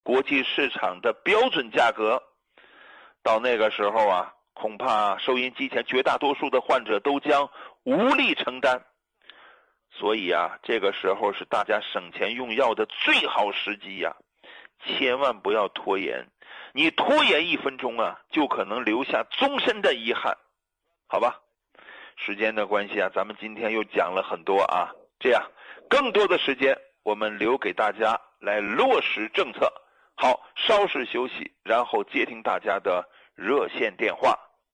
国际市场的标准价格。到那个时候啊，恐怕收音机前绝大多数的患者都将无力承担。所以啊，这个时候是大家省钱用药的最好时机呀，千万不要拖延。你拖延1分钟啊，就可能留下终身的遗憾。好吧，时间的关系啊，咱们今天又讲了很多啊，这样更多的时间我们留给大家来落实政策。好，稍事休息，然后接听大家的热线电话。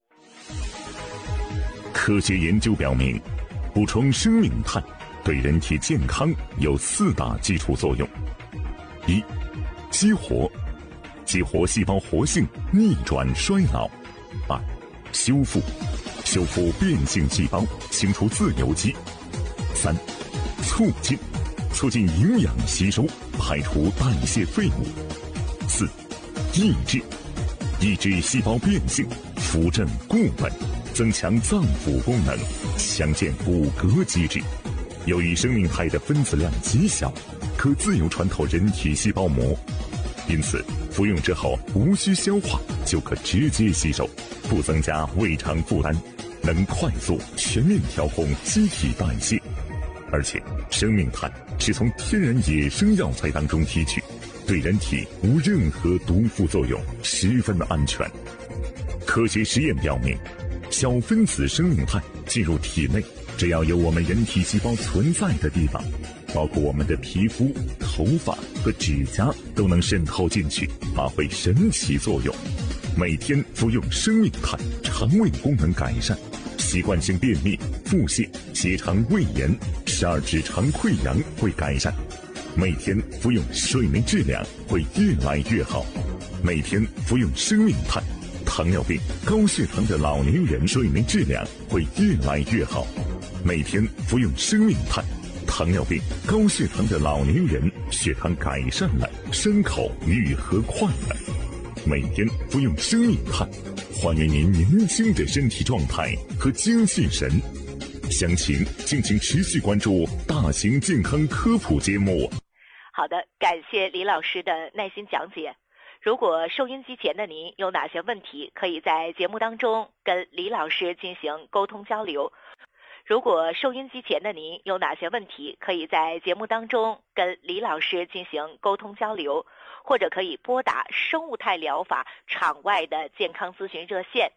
科学研究表明，补充生命肽对人体健康有4大基础作用：一、激活细胞活性，逆转衰老；二、修复变性细胞，清除自由基；三、促进营养吸收，排除代谢废物；四、抑制细胞变性，扶正固本，增强脏腑功能，强健骨骼机制。由于生命肽的分子量极小，可自由穿透人体细胞膜，因此服用之后无需消化就可直接吸收，不增加胃肠负担，能快速全面调控机体代谢。而且生命肽是从天然野生药材当中提取，对人体无任何毒副作用，十分安全。科学实验表明，小分子生命肽进入体内，只要有我们人体细胞存在的地方，包括我们的皮肤、头发和指甲，都能渗透进去，发挥神奇作用。每天服用生命肽，肠胃功能改善，习惯性便秘、腹泻、结肠胃炎、十二指肠溃疡会改善。每天服用睡眠质量会越来越好。每天服用生命肽，糖尿病、高血糖的老年人睡眠质量会越来越好。每天服用生命肽，糖尿病、高血糖的老年人血糖改善了，伤口愈合快了。每天服用生命肽，还原您年轻的身体状态和精气神。详情敬请持续关注大型健康科普节目。 好的，感谢李老师的耐心讲解。如果收音机前的您有哪些问题，可以在节目当中跟李老师进行沟通交流。如果收音机前的您有哪些问题，可以在节目当中跟李老师进行沟通交流，或者可以拨打生物肽疗法场外的健康咨询热线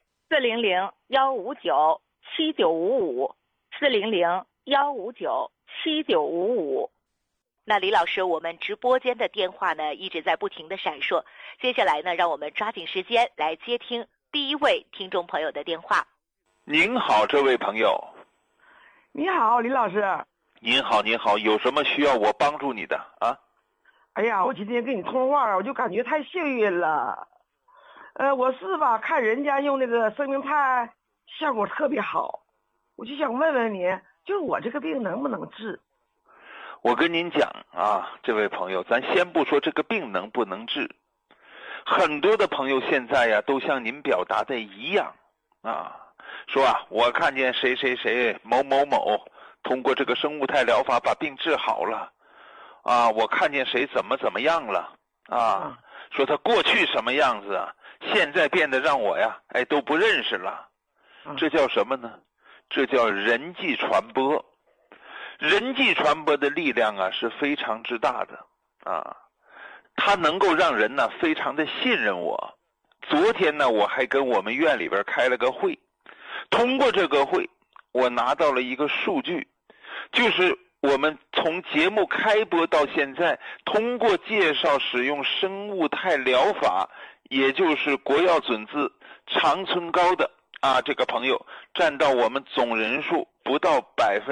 400-159-7955，400-159-7955。那李老师，我们直播间的电话呢一直在不停的闪烁，接下来呢，让我们抓紧时间来接听第一位听众朋友的电话。 您好，这位朋友。 你好，李老师。 您好，您好，有什么需要我帮助你的啊？ 哎呀，我今天跟你通话，我就感觉太幸运了。我是吧，看人家用那个生命肽效果特别好，我就想问问你，就我这个病能不能治？ 我跟您讲啊，这位朋友，咱先不说这个病能不能治，很多的朋友现在呀，都像您表达的一样啊，说啊，我看见谁谁谁某某某通过这个生物肽疗法把病治好了啊，我看见谁怎么样了啊，说他过去什么样子啊，现在变得让我呀都不认识了。这叫什么呢？这叫人际传播。人际传播的力量啊是非常之大的啊，它能够让人呢非常的信任我。昨天呢我还跟我们院里边开了个会，通过这个会我拿到了一个数据，就是我们从节目开播到现在，通过介绍使用生物肽疗法，也就是国药准字长春高的这个朋友占到我们总人数不到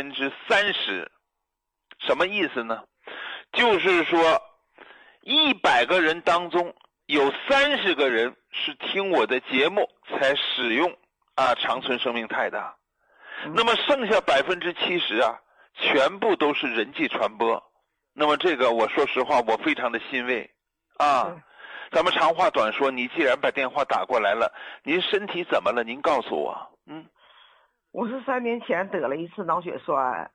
30%。什么意思呢？就是说100个人当中有30个人是听我的节目才使用长春生命肽的，那么剩下70%全部都是人际传播。那么这个我说实话我非常的欣慰咱们长话短说，你既然把电话打过来了，您身体怎么了？您告诉我。 我是3年前得了一次脑血栓。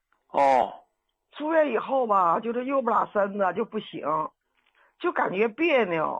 出院以后吧，就是又不拉身子就不行，就感觉别扭。